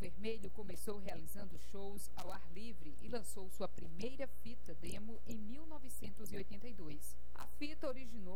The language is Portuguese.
Vermelho começou realizando shows ao ar livre e lançou sua primeira fita demo em 1982. A fita originou